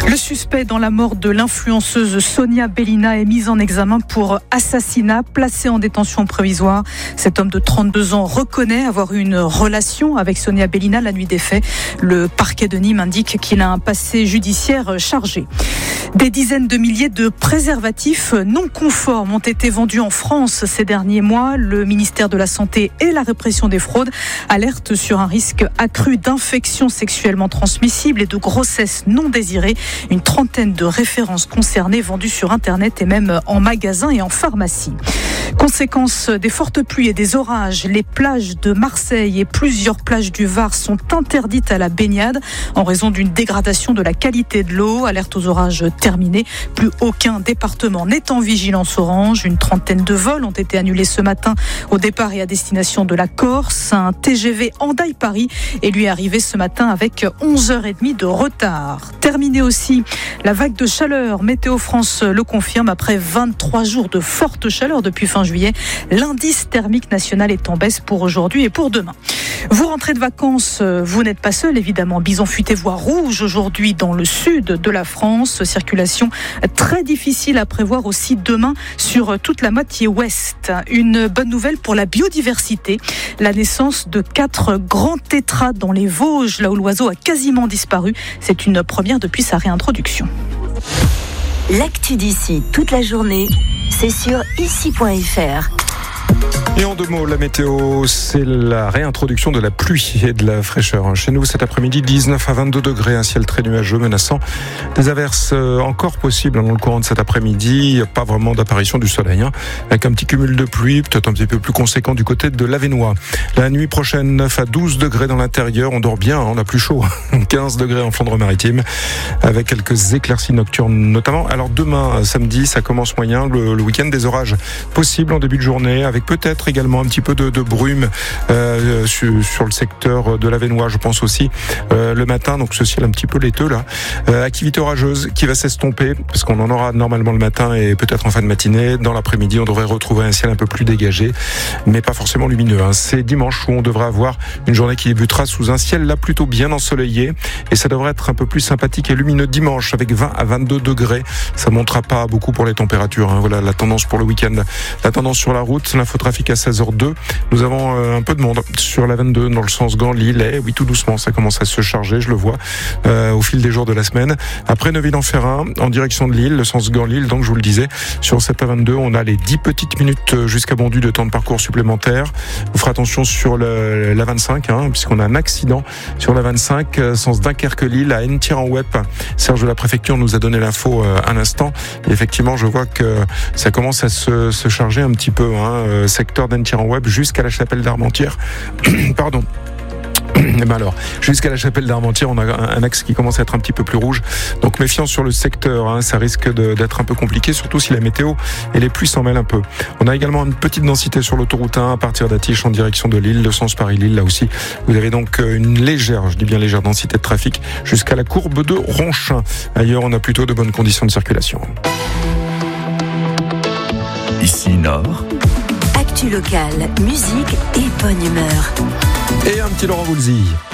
Le suspect dans la mort de l'influenceuse Sonia Bellina est mis en examen pour assassinat, placé en détention provisoire. Cet homme de 32 ans reconnaît avoir eu une relation avec Sonia Bellina la nuit des faits. Le parquet de Nîmes indique qu'il a un passé judiciaire chargé. Des dizaines de milliers de préservatifs non conformes ont été vendus en France ces derniers mois. Le ministère de la Santé et la répression des fraudes alertent sur un risque accru d'infections sexuellement transmissibles et de grossesses non désirées. Une trentaine de références concernées vendues sur Internet et même en magasin et en pharmacie. Conséquence des fortes pluies et des orages, les plages de Marseille et plusieurs plages du Var sont interdites à la baignade en raison d'une dégradation de la qualité de l'eau. Alerte aux orages terminée. Plus aucun département n'est en vigilance orange. Une trentaine de vols ont été annulés ce matin au départ et à destination de la Corse. Un TGV Hendaye-Paris est lui arrivé ce matin avec 11h30 de retard. Terminé aussi la vague de chaleur. Météo France le confirme après 23 jours de forte chaleur depuis fin juillet. L'indice thermique national est en baisse pour aujourd'hui et pour demain. Vous rentrez de vacances, vous n'êtes pas seul évidemment. Bison futé voie rouge aujourd'hui dans le sud de la France. Circulation très difficile à prévoir aussi demain sur toute la moitié ouest. Une bonne nouvelle pour la biodiversité. La naissance de 4 grands tétras dans les Vosges, là où l'oiseau a quasiment disparu. C'est une première depuis sa réintroduction. L'actu d'ici toute la journée, c'est sur ici.fr. Et en 2 mots, la météo, c'est la réintroduction de la pluie et de la fraîcheur. Chez nous, cet après-midi, 19 à 22 degrés, un ciel très nuageux menaçant des averses encore possibles dans le courant de cet après-midi. Pas vraiment d'apparition du soleil, avec un petit cumul de pluie, peut-être un petit peu plus conséquent du côté de l'Avesnois. La nuit prochaine, 9 à 12 degrés dans l'intérieur. On dort bien, on a plus chaud. 15 degrés en Flandre-Maritime, avec quelques éclaircies nocturnes notamment. Alors demain, samedi, ça commence moyen. Le week-end, des orages possibles en début de journée, avec peut-être également un petit peu de brume sur le secteur de l'Avesnois, je pense aussi le matin, donc ce ciel un petit peu laiteux là. Activité orageuse qui va s'estomper parce qu'on en aura normalement le matin et peut-être en fin de matinée. Dans l'après-midi, on devrait retrouver un ciel un peu plus dégagé, mais pas forcément lumineux. C'est dimanche où on devrait avoir une journée qui débutera sous un ciel là plutôt bien ensoleillé et ça devrait être un peu plus sympathique et lumineux dimanche avec 20 à 22 degrés. Ça montera pas beaucoup pour les températures. Voilà la tendance pour le week-end. La tendance sur la route, l'infotrafic à 16h02. Nous avons un peu de monde sur la 22 dans le sens Gand-Lille. Oui, tout doucement, ça commence à se charger, je le vois, au fil des jours de la semaine. Après Neuville-en-Ferrain, en direction de Lille, le sens Gand-Lille, donc je vous le disais, sur cette A22, on a les 10 petites minutes jusqu'à Bondu de temps de parcours supplémentaire. Vous ferez attention sur la 25, puisqu'on a un accident sur la 25, sens Dunkerque-Lille, à N-Web. Serge de la préfecture nous a donné l'info à l'instant. Et effectivement, je vois que ça commence à se charger un petit peu, secteur d'N-Web jusqu'à la chapelle d'Armentières. Pardon. Ben alors, jusqu'à la chapelle d'Armentières, on a un axe qui commence à être un petit peu plus rouge. Donc méfiance sur le secteur, ça risque d'être un peu compliqué, surtout si la météo et les pluies s'en mêlent un peu. On a également une petite densité sur l'autoroute 1 à partir d'Attiche en direction de Lille, le sens Paris-Lille, là aussi. Vous avez donc une légère, je dis bien légère densité de trafic jusqu'à la courbe de Ronchin. Ailleurs, on a plutôt de bonnes conditions de circulation. Ici Nord. Actu locale, musique et bonne humeur. Et un petit Laurent Voulzy.